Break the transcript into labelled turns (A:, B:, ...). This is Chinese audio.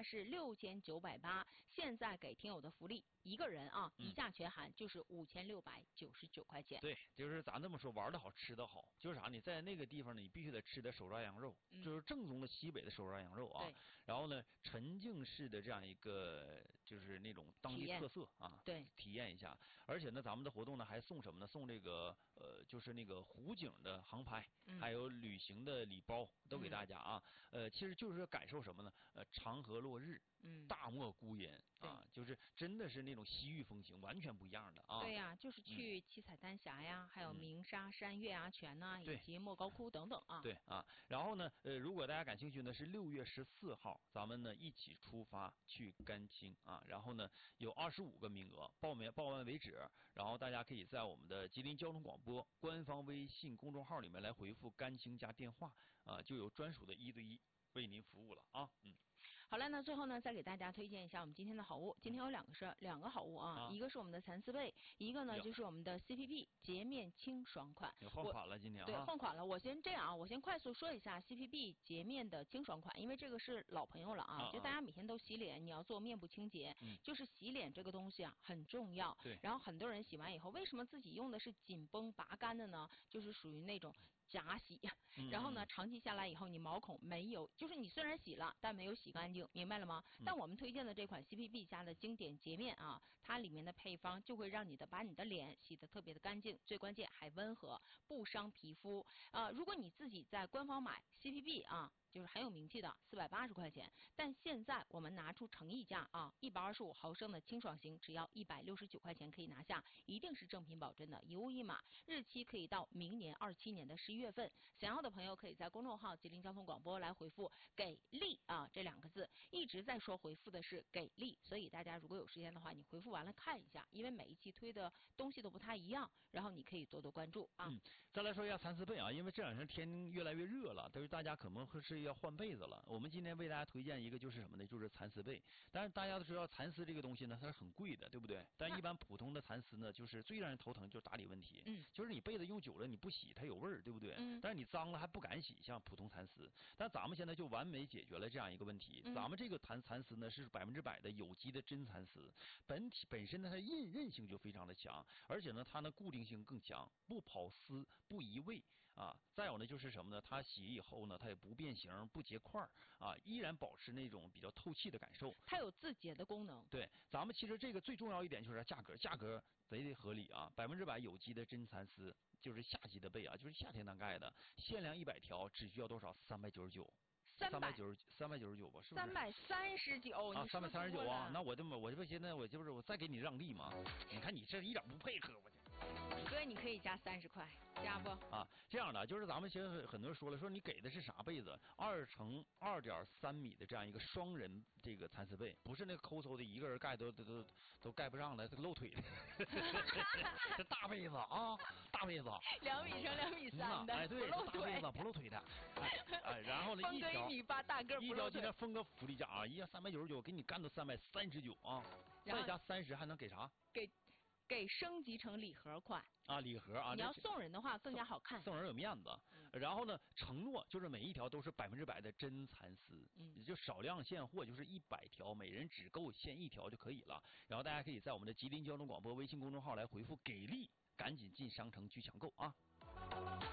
A: 是6980，现在给听友的福利，一个人啊，一价全含就是5699块钱。
B: 对，就是咱这么说，玩的好，吃的好，就是啥呢？在那个地方呢，你必须得吃的手抓羊肉，就是正宗的西北的手抓羊肉啊。然后呢，沉浸式的这样一个就是那种当地特色啊，
A: 对，
B: 体验一下。而且呢，咱们的活动呢还送什么呢？送这个就是那个湖景的航拍，还有旅行的礼包都给大家啊。其实就是感受什么呢？长河落日。大漠孤烟啊，就是真的是那种西域风情，完全不一样的啊。
A: 对呀，就是去七彩丹霞呀，还有鸣沙山、月牙泉呐，以及莫高窟等等啊。
B: 对啊，然后呢，如果大家感兴趣呢，是6月14号，咱们呢一起出发去甘青啊。然后呢，有25个名额，报完为止。然后大家可以在我们的吉林交通广播官方微信公众号里面来回复甘青加电话啊，就有专属的1对1为您服务了啊。
A: 好了，那最后呢，再给大家推荐一下我们今天的好物。今天有两个好物啊，一个是我们的蚕丝被，一个呢就是我们的 CPB 洁面清爽款。
B: 换款了今天啊？
A: 对，换款了。我先这样啊，我先快速说一下 CPB 洁面的清爽款，因为这个是老朋友了啊。就大家每天都洗脸，你要做面部清洁，就是洗脸这个东西啊很重要。
B: 对。
A: 然后很多人洗完以后，为什么自己用的是紧绷拔干的呢？就是属于那种假洗，然后呢，长期下来以后，你毛孔没有，就是你虽然洗了，但没有洗干净，明白了吗？但我们推荐的这款 CPB 家的经典洁面啊，它里面的配方就会让把你的脸洗得特别的干净，最关键还温和，不伤皮肤。如果你自己在官方买 CPB 啊。就是很有名气的480块钱，但现在我们拿出诚意价啊，125毫升的清爽型只要169块钱可以拿下，一定是正品保真的，一物一码，日期可以到明年27年的11月份。想要的朋友可以在公众号吉林交通广播来回复给力啊这2个字，一直在说回复的是给力，所以大家如果有时间的话，你回复完了看一下，因为每一期推的东西都不太一样，然后你可以多多关注啊。
B: 再来说一下蚕丝被啊，因为这2天天越来越热了，但是大家可能是要换被子了。我们今天为大家推荐一个就是什么呢？就是蚕丝被。但是大家都知道蚕丝这个东西呢，它是很贵的，对不对？但一般普通的蚕丝呢，就是最让人头疼就是打理问题。就是你被子用久了你不洗它有味儿，对不对？但是你脏了还不敢洗，像普通蚕丝。但咱们现在就完美解决了这样一个问题。咱们这个蚕丝呢是100%的有机的真蚕丝，本身呢它韧性就非常的强，而且呢它呢固定性更强，不跑丝不移位啊。再有呢就是什么呢？它洗以后呢它也不变形不结块啊，依然保持那种比较透气的感受。
A: 它有自洁的功能。
B: 对，咱们其实这个最重要一点就是价格贼合理啊，100%有机的真蚕丝，就是夏季的被啊，就是夏天当盖的，限量100条，只需要多少？399。399吧，是不是
A: ？339啊
B: ，339啊，那我这不现在我再给你让利嘛？你看你这一点不配合，我这。
A: 哥，你可以加30块，加不？
B: 啊，这样的就是咱们现在很多人说你给的是啥被子？2乘2.3米的这样一个双人这个蚕丝被，不是那个抠搜的一个人盖都盖不上的，露腿的。这大被子啊，大被子。
A: 2米乘2米3的，
B: 哎对，大被子不露腿的。哎，然后呢
A: 一条1米8大个不露腿。
B: 一条今天峰哥福利价啊，一条399，给你干到339啊，再加30还能给啥？
A: 给升级成礼盒款
B: 啊，礼盒啊！
A: 你要送人的话更加好看，
B: 送人有面子。然后呢，承诺就是每一条都是100%的真蚕丝，也就少量现货，就是100条，每人只够限1条就可以了。然后大家可以在我们的吉林交通广播微信公众号来回复给力，赶紧进商城去抢购啊！